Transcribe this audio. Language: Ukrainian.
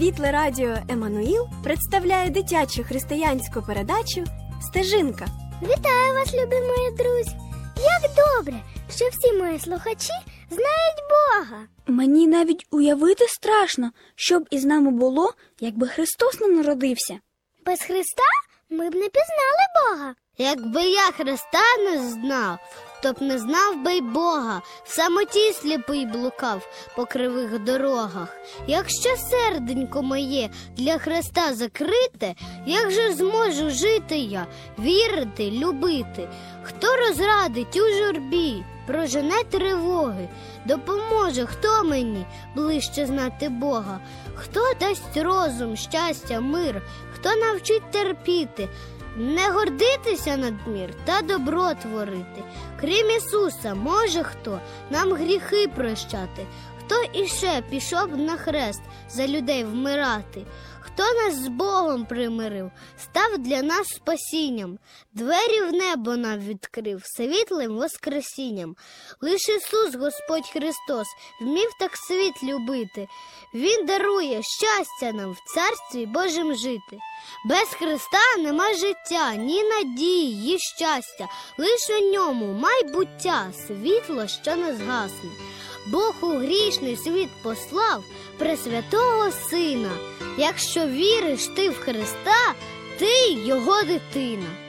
Світле радіо Еммануїл представляє дитячу християнську передачу «Стежинка». Вітаю вас, любі мої друзі! Як добре, що всі мої слухачі знають Бога. Мені навіть уявити страшно, що б із нами було, якби Христос не народився. Без Христа ми б не пізнали Бога. Якби я Христа не знав, то б не знав би й Бога, в самоті сліпий блукав по кривих дорогах. Якщо серденько моє для Христа закрите, як же зможу жити я, вірити, любити? Хто розрадить у журбі, прожене тривоги, допоможе, хто мені ближче знати Бога? Хто дасть розум, щастя, мир, хто навчить терпіти, не гордитися надмір та добро творити? Крім Ісуса, може хто нам гріхи прощати? Хто іще пішов на хрест за людей вмирати? Хто нас з Богом примирив, став для нас спасінням, двері в небо нам відкрив світлим воскресінням? Лиш Ісус, Господь Христос, вмів так світ любити. Він дарує щастя нам в Царстві Божим жити. Без Христа нема життя, ні надії, ні щастя, лиш у ньому майбуття, світло, що не згасне. Бог у грішний світ послав Пресвятого Сина. Якщо віриш ти в Христа, ти його дитина.